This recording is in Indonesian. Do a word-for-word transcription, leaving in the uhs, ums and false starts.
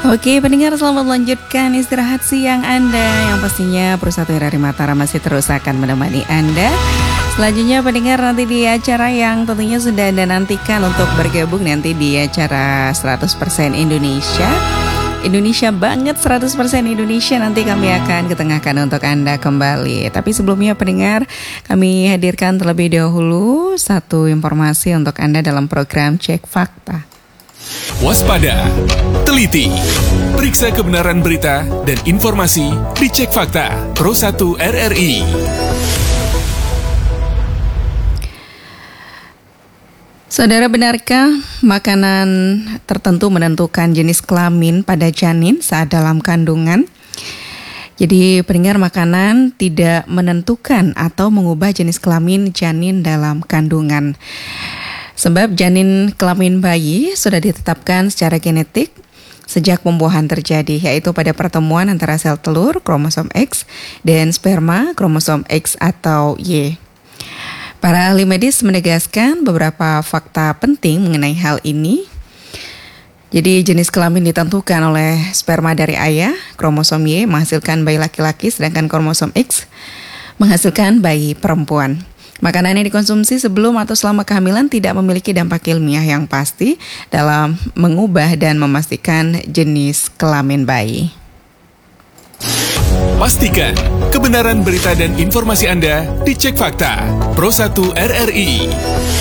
Oke, pendengar, selamat melanjutkan istirahat siang Anda. Yang pastinya Perusahaan R R I Mataram masih terus akan menemani Anda. Selanjutnya pendengar, nanti di acara yang tentunya sudah Anda nantikan untuk bergabung nanti di acara seratus persen Indonesia. Indonesia banget, seratus persen Indonesia, nanti kami akan ketengahkan untuk Anda kembali. Tapi sebelumnya pendengar, kami hadirkan terlebih dahulu satu informasi untuk Anda dalam program Cek Fakta. Waspada, teliti, periksa kebenaran berita dan informasi di Cek Fakta Pro satu R R I. Saudara, benarkah makanan tertentu menentukan jenis kelamin pada janin saat dalam kandungan? Jadi pendengar, makanan tidak menentukan atau mengubah jenis kelamin janin dalam kandungan. Sebab janin kelamin bayi sudah ditetapkan secara genetik sejak pembuahan terjadi, yaitu pada pertemuan antara sel telur kromosom X dan sperma kromosom X atau Y. Para ahli medis menegaskan beberapa fakta penting mengenai hal ini. Jadi jenis kelamin ditentukan oleh sperma dari ayah, kromosom Y menghasilkan bayi laki-laki, sedangkan kromosom X menghasilkan bayi perempuan. Makanan yang dikonsumsi sebelum atau selama kehamilan tidak memiliki dampak ilmiah yang pasti dalam mengubah dan memastikan jenis kelamin bayi. Pastikan kebenaran berita dan informasi Anda di Cek Fakta Pro satu R R I.